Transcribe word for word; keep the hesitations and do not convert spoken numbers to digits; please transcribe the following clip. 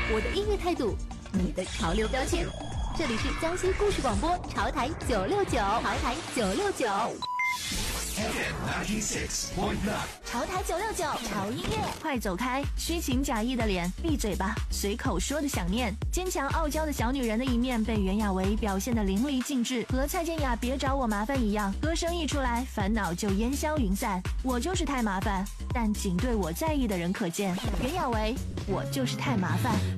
我的音乐态度，你的潮流标签。这里是江西故事广播潮台九六九，潮台九六九。潮台九六九，潮音乐，快走开！虚情假意的脸，闭嘴吧！随口说的想念，坚强傲娇的小女人的一面被袁娅维表现得淋漓尽致，和蔡健雅别找我麻烦一样，歌声一出来，烦恼就烟消云散。我就是太麻烦，但仅对我在意的人可见。袁娅维，我就是太麻烦。